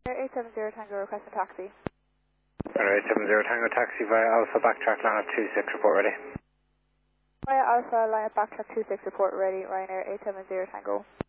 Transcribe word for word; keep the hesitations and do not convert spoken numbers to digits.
eight seven zero Tango, request a taxi. Alright, eight seven zero Tango taxi via Alpha backtrack line up two six, report ready. Via Alpha, line up backtrack two six, report ready, Ryanair eight seven zero Tango.